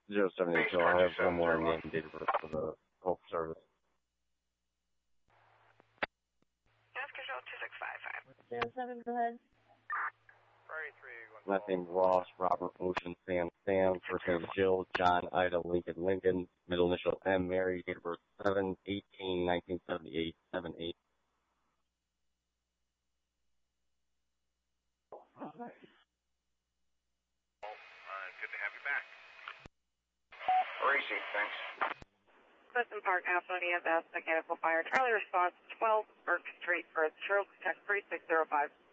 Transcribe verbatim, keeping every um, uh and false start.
zero seven eight two. I have one more name and date of birth for the Hope service. Gas control two six five five. zero seven, go ahead. Last name Ross, Robert, Ocean, Sam, Sam. First name Jill, John, Ida, Lincoln, Lincoln. Middle initial M, Mary. Date of birth seven eighteen nineteen seventy-eight, seven eight. Uh, good to have you back. Racy, thanks. Clifton Park, Alpha E S S, mechanical fire. Charlie response, twelve Burke Street, Earth, True, text three six zero five.